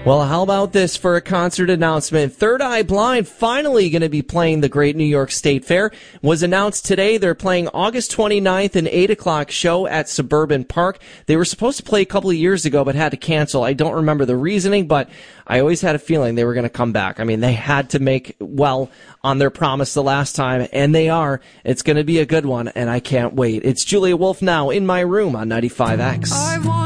Well, how about this for a concert announcement? Third Eye Blind finally going to be playing the Great New York State Fair. Was announced today. They're playing August 29th, an 8 o'clock show at Suburban Park. They were supposed to play a couple of years ago, but had to cancel. I don't remember the reasoning, but I always had a feeling they were going to come back. I mean, they had to make well on their promise the last time, and they are. It's going to be a good one, and I can't wait. It's Julia Wolf now in my room on 95X.